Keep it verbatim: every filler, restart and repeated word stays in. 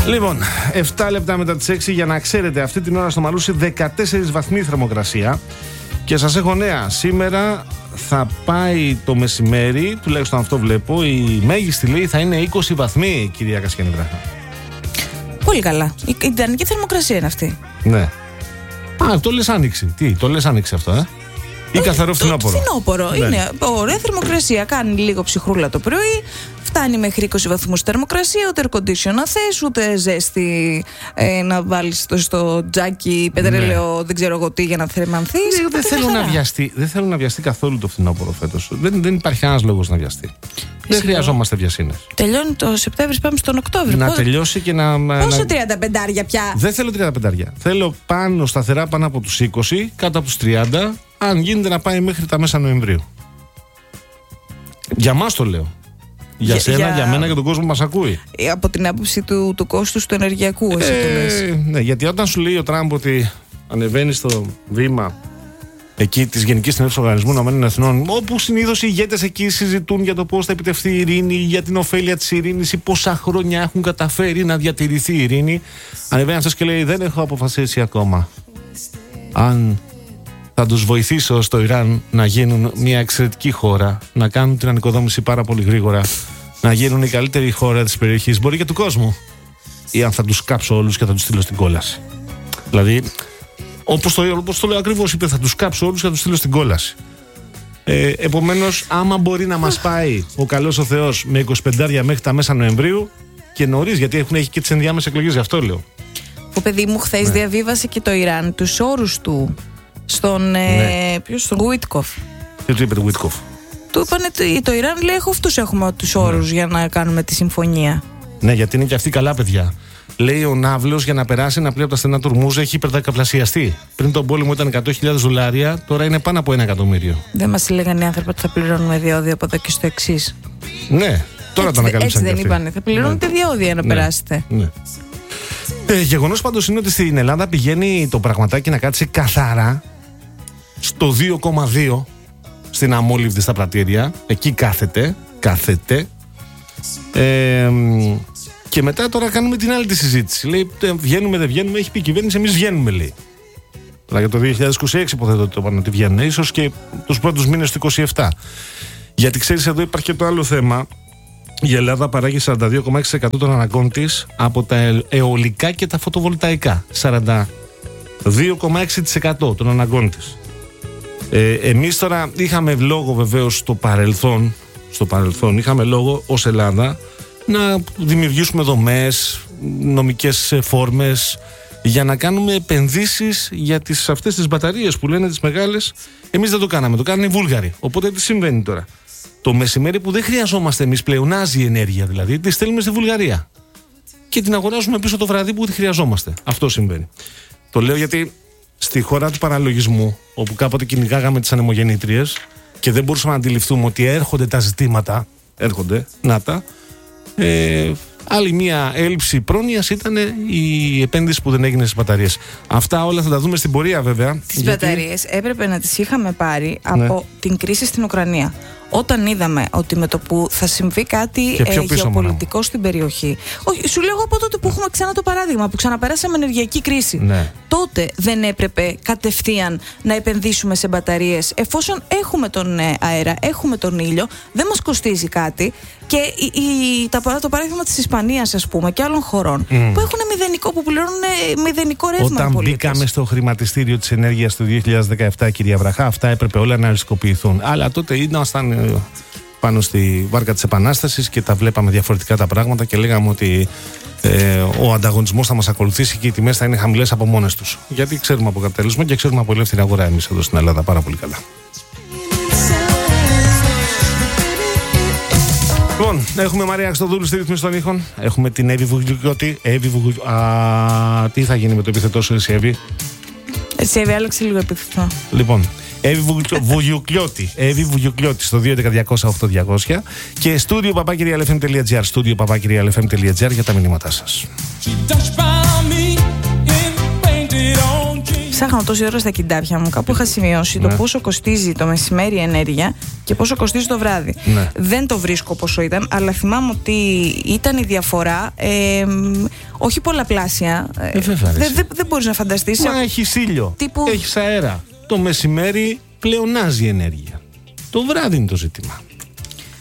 Λοιπόν, επτά λεπτά μετά τις έξι, για να ξέρετε, αυτή την ώρα στο Μαρούσι δεκατέσσερις βαθμοί θερμοκρασία. Και σας έχω νέα. Σήμερα θα πάει το μεσημέρι, τουλάχιστον αυτό βλέπω, η μέγιστη λέει θα είναι είκοσι βαθμοί, κυρία Κασιανή Βράχα. Πολύ καλά. Η ιδανική θερμοκρασία είναι αυτή. Ναι. Α, το λες άνοιξη. Τι, το λες άνοιξη αυτό, ε? Ή καθαρό φθινόπωρο. Φθινόπωρο. Ναι. Είναι ωραία θερμοκρασία. Κάνει λίγο ψυχρούλα το πρωί. Φτάνει μέχρι είκοσι βαθμούς θερμοκρασία. Ούτε air condition να θες, ούτε ζέστη ε, να βάλεις το στο τζάκι πετρέλαιο, ναι. Δεν ξέρω εγώ τι, για να θερμανθείς. Ναι, δεν, θέλω να βιαστεί, δεν θέλω να βιαστεί καθόλου το φθινόπωρο φέτος. Δεν, δεν υπάρχει ένας λόγος να βιαστεί. Δεν χρειαζόμαστε βιασύνες. Τελειώνει το Σεπτέμβρη, πάμε στον Οκτώβριο. Να Πότε... τελειώσει και να. Πόσο να... τριάντα πεντάρια πια. Δεν θέλω τριάντα πεντάρια. Θέλω πάνω, σταθερά πάνω από τους είκοσι, κάτω από τους τριάντα, αν γίνεται να πάει μέχρι τα μέσα Νοεμβρίου. Για μας το λέω. Για, για σένα, για... για μένα και τον κόσμο που μας ακούει. Από την άποψη του, του κόστους του ενεργειακού, εσύ ε, το λες. Ναι, γιατί όταν σου λέει ο Τραμπ ότι ανεβαίνει στο βήμα εκεί της Γενικής Συνέλευσης Οργανισμού Ηνωμένων Εθνών, όπου συνήθως οι ηγέτες εκεί συζητούν για το πώς θα επιτευχθεί η ειρήνη, για την ωφέλεια της ειρήνης ή πόσα χρόνια έχουν καταφέρει να διατηρηθεί η ειρήνη, ανεβαίνει αυτός και λέει: δεν έχω αποφασίσει ακόμα αν θα τους βοηθήσω στο Ιράν να γίνουν μια εξαιρετική χώρα, να κάνουν την ανοικοδόμηση πάρα πολύ γρήγορα, να γίνουν η καλύτερη χώρα της περιοχής, μπορεί και του κόσμου, ή αν θα τους κάψω όλους και θα τους στείλω στην κόλαση. Δηλαδή, όπως το, όπως το λέω ακριβώς, είπε: θα τους κάψω όλους και θα τους στείλω στην κόλαση. Ε, επομένως, άμα μπορεί να μας πάει ο καλός ο Θεός με είκοσι πεντάρια μέχρι τα μέσα Νοεμβρίου, και νωρίς, γιατί έχουν έχει και τις ενδιάμεσες εκλογές, γι' αυτό λέω. Ο παιδί μου χθες ναι. διαβίβασε και το Ιράν τους όρους του στον. Ναι. Ε, ποιος, στον Γουίτκοφ. Τι του είπε το Γουίτκοφ? Του είπανε το, το Ιράν λέει: έχω αυτούς έχουμε τους όρους ναι. για να κάνουμε τη συμφωνία. Ναι, γιατί είναι και αυτοί καλά παιδιά. Λέει ο ναύλος για να περάσει ένα πλοίο από τα στενά του Ορμούζ έχει υπερδεκαπλασιαστεί. Πριν τον πόλεμο ήταν εκατό χιλιάδες δολάρια, τώρα είναι πάνω από ένα εκατομμύριο. Δεν μας λέγανε οι άνθρωποι ότι θα πληρώνουμε διόδια από εδώ και στο εξής. Ναι, τώρα το ανακαλύψαν. Έτσι δεν είπανε. Θα πληρώνετε ναι. διόδια να ναι. περάσετε. Ναι. Ε, γεγονός πάντως είναι ότι στην Ελλάδα πηγαίνει το πραγματάκι να κάτσει καθαρά στο δύο κόμμα δύο στην αμόλυβδη στα πρατήρια. Εκεί κάθεται, κάθεται. Ε, και μετά τώρα κάνουμε την άλλη τη συζήτηση. Λέει: βγαίνουμε, δεν βγαίνουμε. Έχει πει η κυβέρνηση: εμείς βγαίνουμε, λέει. Αλλά για το δύο χιλιάδες είκοσι έξι υποθέτω ότι το πάνε ότι βγαίνουν. Ίσως και τους πρώτους μήνες του είκοσι επτά. Γιατί ξέρεις, εδώ υπάρχει και το άλλο θέμα. Η Ελλάδα παράγει σαράντα δύο κόμμα έξι τοις εκατό των αναγκών της από τα αιωλικά και τα φωτοβολταϊκά. σαράντα δύο κόμμα έξι τοις εκατό των αναγκών της. Ε, εμείς τώρα είχαμε λόγο βεβαίως στο παρελθόν, στο παρελθόν είχαμε λόγο ως Ελλάδα να δημιουργήσουμε δομές, νομικές φόρμες για να κάνουμε επενδύσεις για τις, αυτές τις μπαταρίες που λένε τις μεγάλες. Εμείς δεν το κάναμε, το κάνανε οι Βούλγαροι. Οπότε τι συμβαίνει τώρα? Το μεσημέρι που δεν χρειαζόμαστε εμείς πλεονάζει η ενέργεια, δηλαδή τη στέλνουμε στη Βουλγαρία και την αγοράζουμε πίσω το βραδύ που τη χρειαζόμαστε. Αυτό συμβαίνει. Το λέω γιατί στη χώρα του παραλογισμού, όπου κάποτε κυνηγάγαμε τις ανεμογεννήτριες και δεν μπορούσαμε να αντιληφθούμε ότι έρχονται τα ζητήματα, έρχονται, να τα, ε, άλλη μια έλλειψη πρόνοιας ήταν η επένδυση που δεν έγινε στις μπαταρίες. Αυτά όλα θα τα δούμε στην πορεία βέβαια. Τις γιατί... μπαταρίες έπρεπε να τις είχαμε πάρει από ναι. την κρίση στην Ουκρανία. Όταν είδαμε ότι με το που θα συμβεί κάτι ε, γεωπολιτικό στην περιοχή. Όχι, σου λέω από τότε που έχουμε ξανά το παράδειγμα, που ξαναπεράσαμε ενεργειακή κρίση. Ναι. Τότε δεν έπρεπε κατευθείαν να επενδύσουμε σε μπαταρίες, εφόσον έχουμε τον αέρα, έχουμε τον ήλιο, δεν μας κοστίζει κάτι. Και η, η, τα, το παράδειγμα της Ισπανίας, ας πούμε, και άλλων χωρών mm. που έχουν μηδενικό, που πληρώνουν μηδενικό ρεύμα. Όταν μπήκαμε στο χρηματιστήριο της ενέργειας του δύο χιλιάδες δεκαεπτά, κυρία Βραχά, αυτά έπρεπε όλα να ρισκοποιηθούν. Αλλά τότε ήμασταν πάνω στη βάρκα της Επανάστασης και τα βλέπαμε διαφορετικά τα πράγματα και λέγαμε ότι ε, ο ανταγωνισμός θα μας ακολουθήσει και οι τιμές θα είναι χαμηλές από μόνες τους. Γιατί ξέρουμε από καπιταλισμό και ξέρουμε από ελεύθερη αγορά εμείς εδώ στην Ελλάδα πάρα πολύ καλά. Λοιπόν, έχουμε Μαρία Χριστοδούλου στη ρύθμιση των ήχων. Έχουμε την Εύη Βουγιουκλιώτη. Εύη Βουγιουκλιώτη. Α, τι θα γίνει με το επίθετό σου, εσύ, Εύη? Εσύ, Εύη, άλλαξε λίγο επίθετο. Λοιπόν, Εύη Βουγιουκλιώτη. Εύη Βουγιουκλιώτη στο δύο έντεκα διακόσια οκτώ διακόσια και στούντιο παπάκυρια ελ εφ εμ τελεία τζι άρ. Στούντιο παπάκυρια ελ εφ εμ τελεία τζι άρ για τα μηνύματά σας. Ψάχνω τόση ώρα στα κοιντάπια μου. Κάπου είχα σημειώσει ναι. το πόσο κοστίζει το μεσημέρι η ενέργεια και πόσο κοστίζει το βράδυ. Ναι. Δεν το βρίσκω πόσο ήταν, αλλά θυμάμαι ότι ήταν η διαφορά ε, όχι πολλαπλάσια. Ε, δεν δε, δε, δε μπορείς να φανταστείς. Μα έχεις ήλιο, τύπου... έχεις αέρα. Το μεσημέρι πλεονάζει η ενέργεια. Το βράδυ είναι το ζήτημα.